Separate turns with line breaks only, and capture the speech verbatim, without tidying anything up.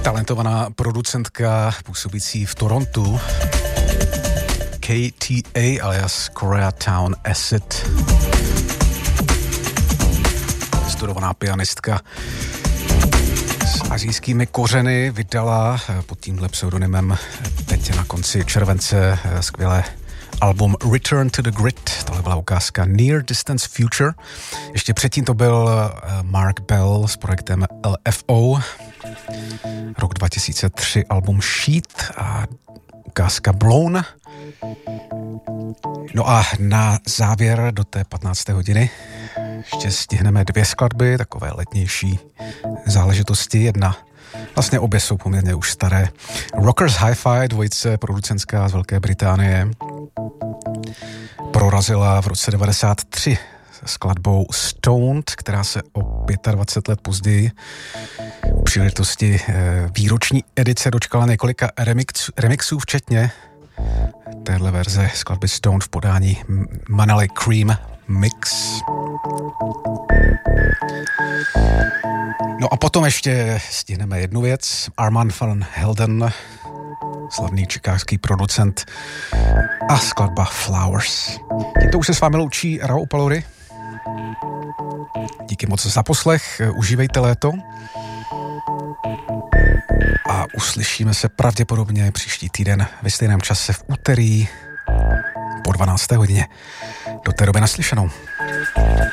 talentovaná producentka působící v Torontu, K T A alias Koreatown Acid. Studovaná pianistka s asijskými kořeny vydala pod tímhle pseudonymem teď na konci července skvělé album Return to the Grid. Tohle byla ukázka Near Distance Future. Ještě předtím to byl Mark Bell s projektem L F O. Rok dva tisíce tři album Sheet a ukázka Blown. No a na závěr do té patnácté hodiny ještě stihneme dvě skladby, takové letnější záležitosti. Jedna, vlastně obě jsou poměrně už staré. Rockers Hi-Fi, dvojice producentská z Velké Británie, prorazila v roce devadesát tři skladbou Stoned, která se o dvacet pět let později u příležitosti výroční edice dočkala několika remix, remixů, včetně téhle verze skladby Stoned v podání Manale Cream Mix. No a potom ještě stihneme jednu věc. Armand van Helden, slavný chicagský producent, a skladba Flowers. Tímto už se s vámi loučí Rao Palory. Díky moc za poslech, užívejte léto a uslyšíme se pravděpodobně příští týden ve stejném čase v úterý po dvanácté hodině. Do té doby naslyšenou.